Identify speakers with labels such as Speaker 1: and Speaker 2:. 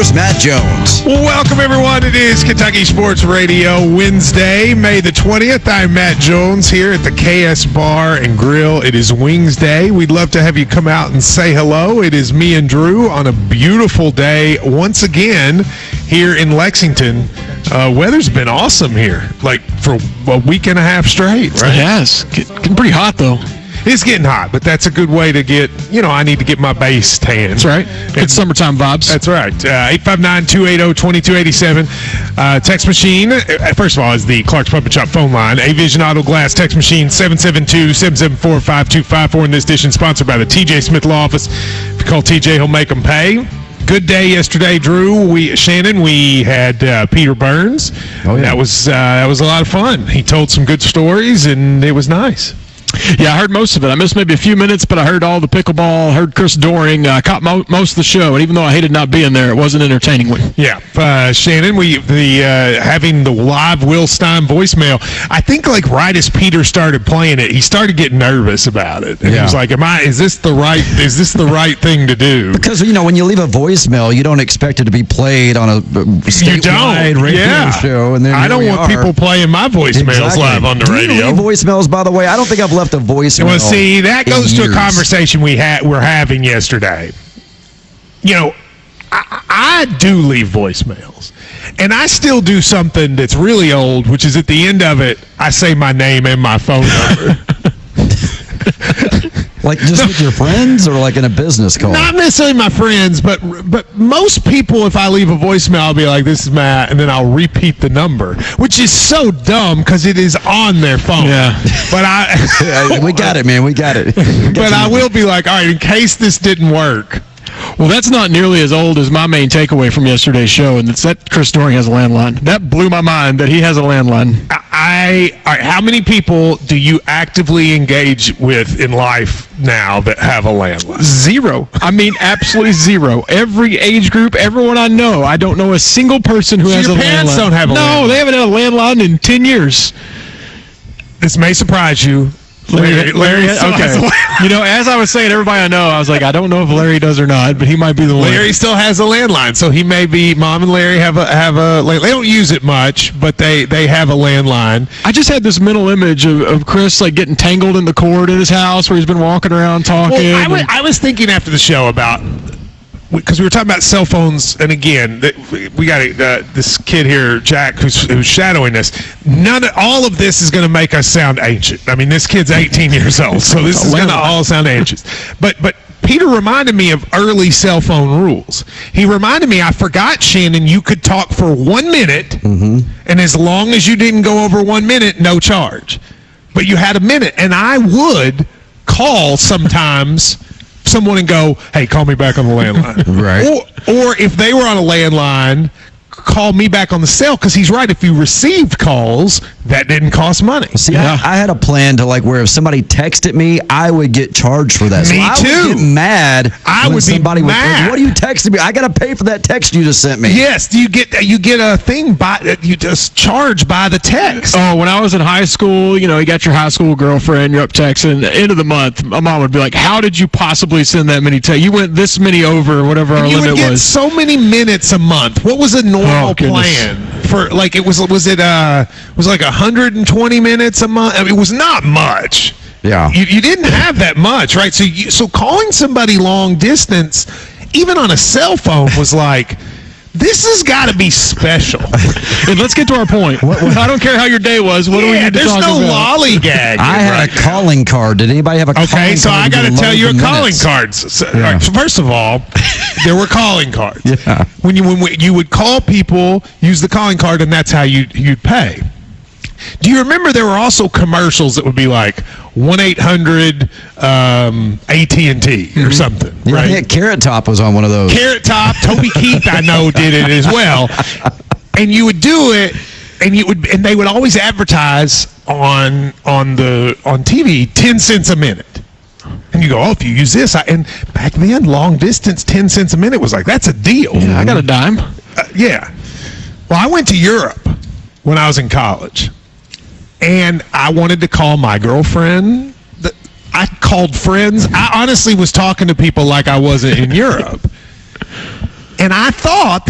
Speaker 1: here's Matt Jones.
Speaker 2: Welcome, everyone. It is Kentucky Sports Radio Wednesday, May the 20th. I'm Matt Jones here at the KS Bar and Grill. It is Wings Day. We'd love to have you come out and say hello. It is me and Drew on a beautiful day once again here in Lexington. Weather's been awesome here, like for a week and a half straight, right?
Speaker 3: It has. Getting pretty hot, though.
Speaker 2: It's getting hot, but that's a good way to get, I need to get my base tan.
Speaker 3: That's right. Good summertime vibes.
Speaker 2: That's right. 859-280-2287. Text machine, first of all, is the Clark's Puppet Shop phone line. A-Vision Auto Glass text machine, 772-774-5254. In this edition, sponsored by the TJ Smith Law Office. If you call TJ, he'll make them pay. Good day yesterday, Drew. Shannon, we had Peter Burns.
Speaker 1: Oh, yeah.
Speaker 2: That was a lot of fun. He told some good stories, and it was nice.
Speaker 3: Yeah, I heard most of it. I missed maybe a fefew minutes, but I heard all the pickleball, heard Chris Doring. I caught most of the show, and even though I hated not being there, it was an entertaining one.
Speaker 2: Yeah. Shannon, having the live Will Stein voicemail, I think right as Peter started playing it, he started getting nervous about it. And he was like, is this the right thing to do?
Speaker 1: Because, when you leave a voicemail, you don't expect it to be played on a statewide radio show. And then
Speaker 2: I don't want people playing my voicemails live on the radio.
Speaker 1: Do you leave voicemails, by the way? I don't think I've left a voicemail.
Speaker 2: Well, see, that goes to a conversation we're having yesterday. I do leave voicemails, and I still do something that's really old, which is at the end of it, I say my name and my phone number.
Speaker 1: Like just with your friends or like in a business call?
Speaker 2: Not necessarily my friends, but most people, if I leave a voicemail, I'll be like, this is Matt, and then I'll repeat the number, which is so dumb because it is on their phone.
Speaker 3: Yeah.
Speaker 2: But
Speaker 1: we got it, man. We got it.
Speaker 2: But I will be like, all right, in case this didn't work.
Speaker 3: Well, that's not nearly as old as my main takeaway from yesterday's show, and it's that Chris Doring has a landline. That blew my mind that he has a landline.
Speaker 2: All right, how many people do you actively engage with in life now that have a landline?
Speaker 3: Zero. I mean, absolutely zero. Every age group, everyone I know. I don't know a single person who has a landline.
Speaker 2: Your parents don't have a landline?
Speaker 3: No, they haven't had a landline in 10 years.
Speaker 2: This may surprise you. Larry
Speaker 3: okay. As I was saying, everybody I know, I was like, I don't know if Larry does or not, but he might be the one.
Speaker 2: Larry still has a landline, so he may be. Mom and Larry have a. They don't use it much, but they have a landline.
Speaker 3: I just had this mental image of Chris getting tangled in the cord in his house where he's been walking around talking.
Speaker 2: Well, I was thinking after the show about. Because we were talking about cell phones, and again, we got this kid here, Jack, who's shadowing us. All of this is going to make us sound ancient. I mean, this kid's 18 years old, so this is going to all sound ancient. But Peter reminded me of early cell phone rules. He reminded me, I forgot, Shannon, you could talk for 1 minute, and as long as you didn't go over 1 minute, no charge. But you had a minute, and I would call sometimes someone and go, hey, call me back on the landline.
Speaker 1: Right.
Speaker 2: Or if they were on a landline, call me back on the cell, because he's right. If you received calls, that didn't cost money.
Speaker 1: See, I had a plan to where if somebody texted me, I would get charged for that.
Speaker 2: Me
Speaker 1: I
Speaker 2: too.
Speaker 1: would get mad.
Speaker 2: I would be mad.
Speaker 1: What are you texting me? I got to pay for that text you just sent me.
Speaker 2: Yes, you get a thing you just charge by the text.
Speaker 3: Oh, when I was in high school, you got your high school girlfriend, you're up texting. At the end of the month, my mom would be like, how did you possibly send that many texts? You went this many over, whatever our limit was.
Speaker 2: You would get so many minutes a month. What was a normal plan? For it was like 120 minutes a month. I mean, it was not much.
Speaker 1: Yeah.
Speaker 2: You didn't have that much, right? So calling somebody long distance, even on a cell phone, was like, this has got to be special.
Speaker 3: And let's get to our point. I don't care how your day was. What do we need to talk about?
Speaker 2: There's no lollygag.
Speaker 1: I had a calling card. Did anybody have a calling card?
Speaker 2: Okay, so I got to tell you a calling card.
Speaker 1: Yeah.
Speaker 2: First of all, there were calling cards.
Speaker 1: Yeah.
Speaker 2: When you would call people, use the calling card, and that's how you'd pay. Do you remember there were also commercials that would be like 1-800 AT&T or something, right?
Speaker 1: Yeah, Carrot Top was on one of those.
Speaker 2: Carrot Top, Toby Keith, I know, did it as well. And you would do it, and they would always advertise on TV 10 cents a minute. And you go, oh, if you use this, and back then, long distance, 10 cents a minute was like, that's a deal.
Speaker 3: Yeah, I got a dime.
Speaker 2: Yeah. Well, I went to Europe when I was in college, and I wanted to call my girlfriend. I called friends. I honestly was talking to people like I wasn't in Europe. And I thought